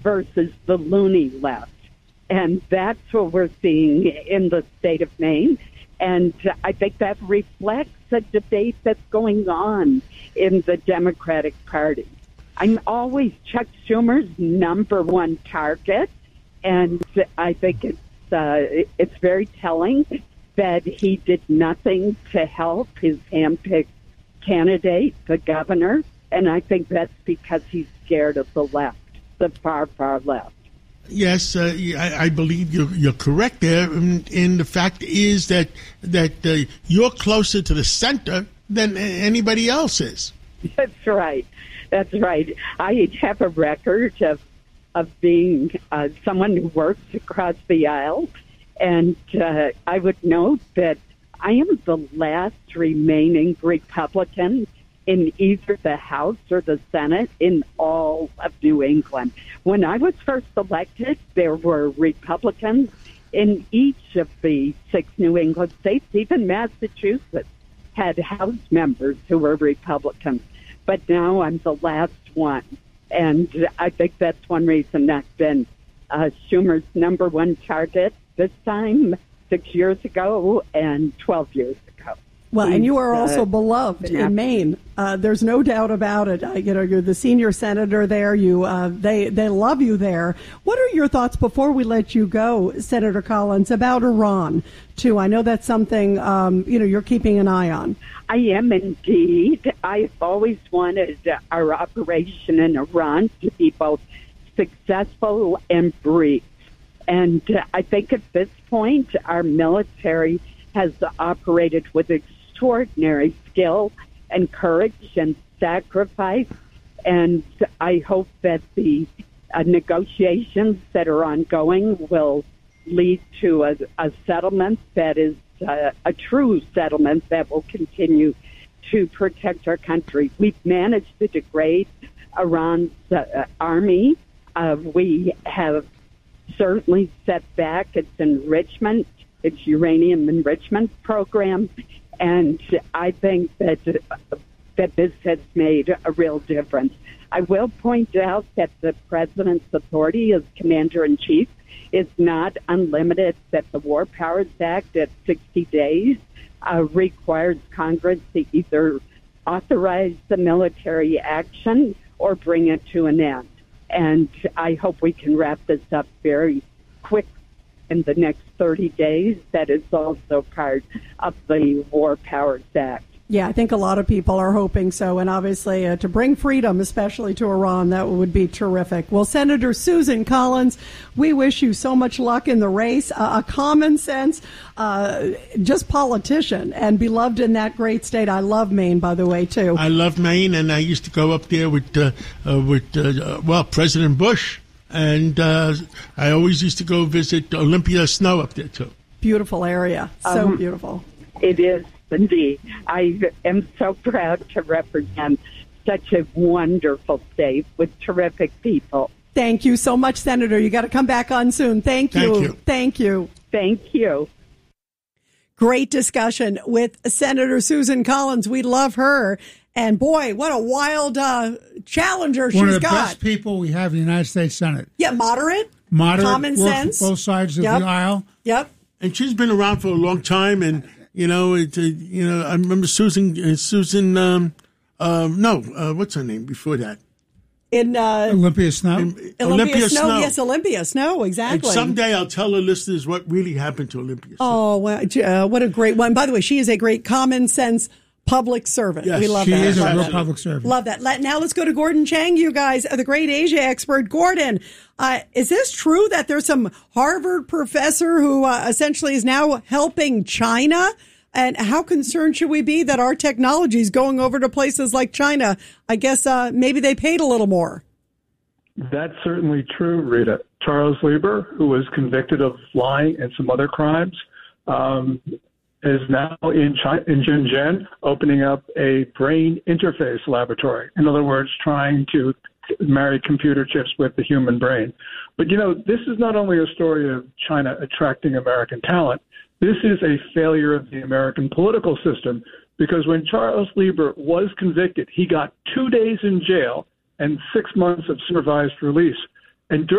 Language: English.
versus the loony left. And that's what we're seeing in the state of Maine. And I think that reflects a debate that's going on in the Democratic Party. I'm always Chuck Schumer's number one target, and I think it's very telling that he did nothing to help his handpicked candidate, the governor, and I think that's because he's scared of the left, the far, far left. Yes, I believe you're correct there. And the fact is that you're closer to the center than anybody else is. That's right. That's right. I have a record of being someone who works across the aisle, and I would note that I am the last remaining Republican in either the House or the Senate in all of New England. When I was first elected, there were Republicans in each of the 6 New England states. Even Massachusetts had House members who were Republicans. But now I'm the last one. And I think that's one reason I've been Schumer's number one target this time, 6 years ago and 12 years ago. Well, and you are also beloved in Maine. There's no doubt about it. You're the senior senator there. They love you there. What are your thoughts before we let you go, Senator Collins, about Iran too? I know that's something you're keeping an eye on. I am indeed. I've always wanted our operation in Iran to be both successful and brief. And I think at this point, our military has operated with extraordinary skill and courage and sacrifice. And I hope that the negotiations that are ongoing will lead to a settlement that is a true settlement that will continue to protect our country. We've managed to degrade Iran's army. We have certainly set back its enrichment, its uranium enrichment program, and I think that this has made a real difference. I will point out that the president's authority as commander-in-chief is not unlimited, that the War Powers Act at 60 days requires Congress to either authorize the military action or bring it to an end. And I hope we can wrap this up very quick in the next 30 days. That is also part of the War Powers Act. Yeah, I think a lot of people are hoping so. And obviously to bring freedom, especially to Iran, that would be terrific. Well, Senator Susan Collins, we wish you so much luck in the race. A common sense, just politician and beloved in that great state. I love Maine, by the way, too. I love Maine, and I used to go up there with President Bush. And I always used to go visit Olympia Snow up there, too. Beautiful area. So beautiful. It is. Indeed. I am so proud to represent such a wonderful state with terrific people. Thank you so much, Senator. You got to come back on soon. Thank you. Thank you. Great discussion with Senator Susan Collins. We love her. And boy, what a wild challenger she's got. One of the best people we have in the United States Senate. Yeah, moderate, common sense. Both sides of the aisle. Yep. And she's been around for a long time, and I remember Susan. What's her name before that? Olympia Snow. Olympia Snow. Yes, Olympia Snow. Exactly. And someday I'll tell our listeners what really happened to Olympia Snow. Oh, well, what a great one! By the way, she is a great common sense public servant. Yes, we love she that. She is a real public servant. Love that. Now let's go to Gordon Chang, you guys, the great Asia expert. Gordon, is this true that there's some Harvard professor who essentially is now helping China? And how concerned should we be that our technology is going over to places like China? I guess maybe they paid a little more. That's certainly true, Rita. Charles Lieber, who was convicted of lying and some other crimes, is now in Shenzhen opening up a brain interface laboratory. In other words, trying to marry computer chips with the human brain. But, this is not only a story of China attracting American talent. This is a failure of the American political system, because when Charles Lieber was convicted, he got 2 days in jail and 6 months of supervised release. And